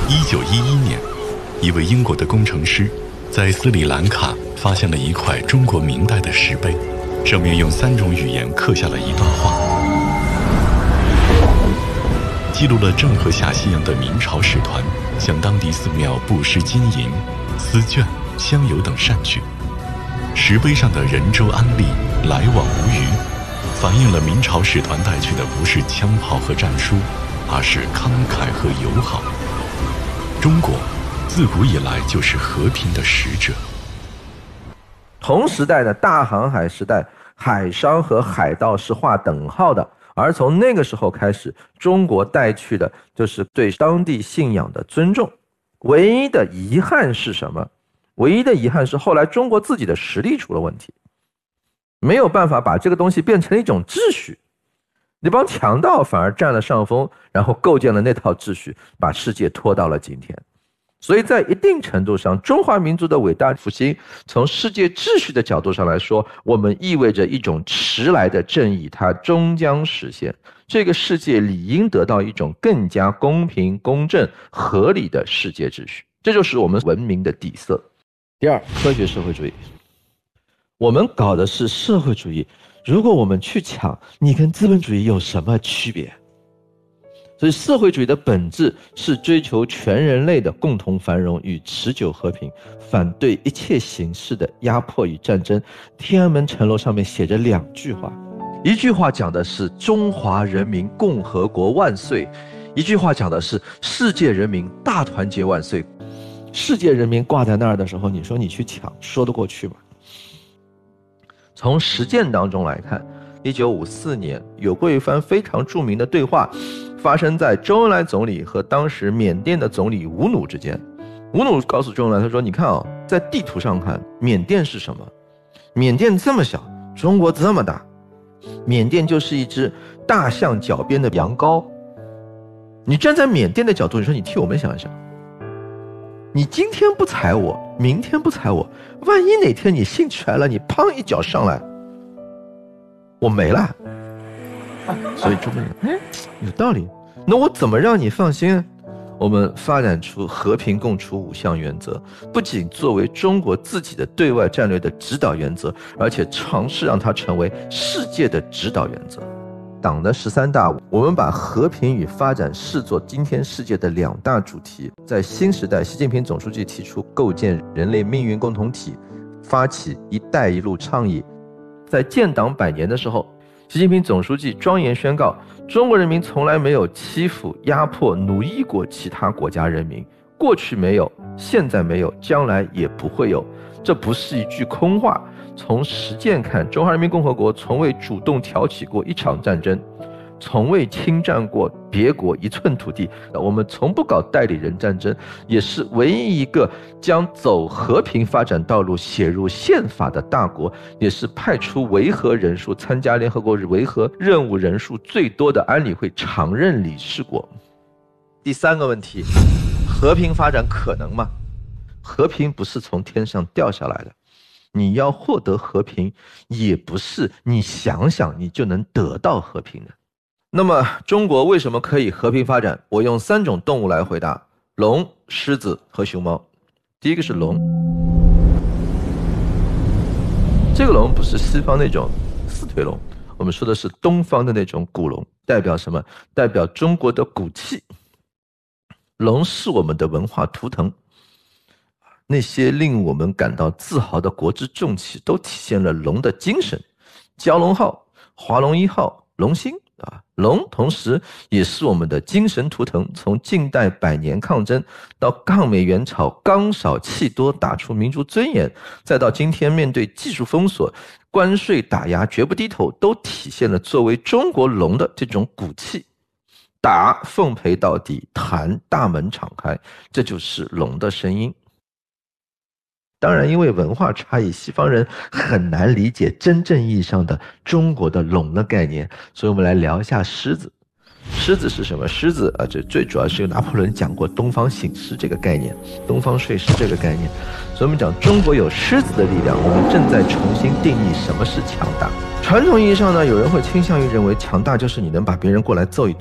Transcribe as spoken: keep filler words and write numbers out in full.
一九一一年，一位英国的工程师在斯里兰卡发现了一块中国明代的石碑，上面用三种语言刻下了一段话，记录了郑和下西洋的明朝使团向当地寺庙布施金银、丝绢、香油等善举。石碑上的人舟安利，来往无虞，反映了明朝使团带去的不是枪炮和战书，而是慷慨和友好。中国自古以来就是和平的使者。 同时代的大航海时代，海商和海盗是划等号的，而从那个时候开始，中国带去的就是对当地信仰的尊重。唯一的遗憾是什么？唯一的遗憾是后来中国自己的实力出了问题，没有办法把这个东西变成一种秩序，那帮强盗反而占了上风，然后构建了那套秩序，把世界拖到了今天。所以在一定程度上，中华民族的伟大复兴，从世界秩序的角度上来说，我们意味着一种迟来的正义，它终将实现。这个世界理应得到一种更加公平、公正、合理的世界秩序，这就是我们文明的底色。第二，科学社会主义。我们搞的是社会主义，如果我们去抢，你跟资本主义有什么区别？所以社会主义的本质是追求全人类的共同繁荣与持久和平，反对一切形式的压迫与战争。天安门城楼上面写着两句话，一句话讲的是中华人民共和国万岁，一句话讲的是世界人民大团结万岁。世界人民挂在那儿的时候，你说你去抢，说得过去吗？从实践当中来看，一九五四年有过一番非常著名的对话，发生在周恩来总理和当时缅甸的总理吴努之间。吴努告诉周恩来，他说：“你看啊、哦，在地图上看，缅甸是什么？缅甸这么小，中国这么大，缅甸就是一只大象脚边的羊羔。你站在缅甸的角度，你说你替我们想一想。”你今天不踩我，明天不踩我，万一哪天你兴起来了，你砰一脚上来，我没了。所以中国人，哎，有道理。那我怎么让你放心？我们发展出和平共处五项原则，不仅作为中国自己的对外战略的指导原则，而且尝试让它成为世界的指导原则。党的十三大，我们把和平与发展视作今天世界的两大主题。在新时代，习近平总书记提出构建人类命运共同体，发起“一带一路”倡议。在建党百年的时候，习近平总书记庄严宣告，中国人民从来没有欺负、压迫、奴役过其他国家人民，过去没有，现在没有，将来也不会有。这不是一句空话。从实践看，中华人民共和国从未主动挑起过一场战争，从未侵占过别国一寸土地，我们从不搞代理人战争，也是唯一一个将走和平发展道路写入宪法的大国，也是派出维和人数参加联合国维和任务人数最多的安理会常任理事国。第三个问题，和平发展可能吗？和平不是从天上掉下来的，你要获得和平，也不是你想想你就能得到和平的。那么中国为什么可以和平发展？我用三种动物来回答：龙、狮子和熊猫。第一个是龙，这个龙不是西方那种四腿龙，我们说的是东方的那种古龙，代表什么？代表中国的骨气。龙是我们的文化图腾，那些令我们感到自豪的国之重器都体现了龙的精神。蛟龙号、华龙一号、龙星啊，龙同时也是我们的精神图腾。从近代百年抗争到抗美援朝刚少气多打出民族尊严，再到今天面对技术封锁、关税打压绝不低头，都体现了作为中国龙的这种骨气。打奉陪到底，谈大门敞开，这就是龙的声音。当然因为文化差异，西方人很难理解真正意义上的中国的龙的概念，所以我们来聊一下狮子。狮子是什么？狮子啊，这最主要是由拿破仑讲过东方醒狮这个概念，东方睡狮这个概念。所以我们讲中国有狮子的力量，我们正在重新定义什么是强大。传统意义上呢，有人会倾向于认为强大就是你能把别人过来揍一顿。